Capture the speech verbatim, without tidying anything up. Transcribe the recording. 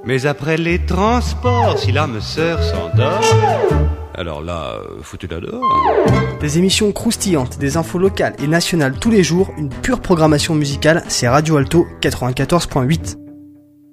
Mais après les transports, si l'âme sœur s'endort, alors là, foutez-la dehors. Des émissions croustillantes, des infos locales et nationales tous les jours, une pure programmation musicale, c'est Radio Alto quatre-vingt-quatorze point huit.